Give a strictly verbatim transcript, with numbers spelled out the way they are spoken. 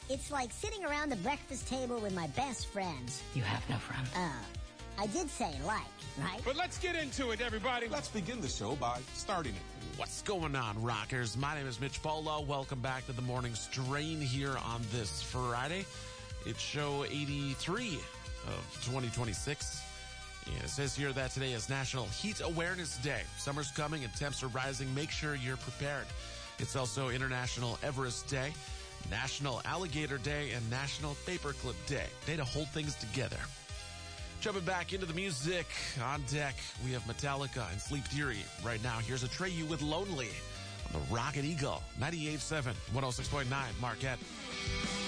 It's like sitting around the breakfast table with my best friends. You have no friends. Uh, I did say like, right? But let's get into it, everybody. Let's begin the show by starting it. What's going on, rockers? My name is Mitch Polo. Welcome back to the Morning Strain here on this Friday. It's show eighty-three of twenty twenty-six. And it says here that today is National Heat Awareness Day. Summer's coming and temps are rising. Make sure you're prepared. It's also International Everest Day, National Alligator Day, and National Paperclip Day. Day to hold things together. Jumping back into the music on deck, we have Metallica and Sleep Theory. Right now, here's Atreyu with Lonely on the Rocket Eagle, ninety-eight point seven, one oh six point nine, Marquette.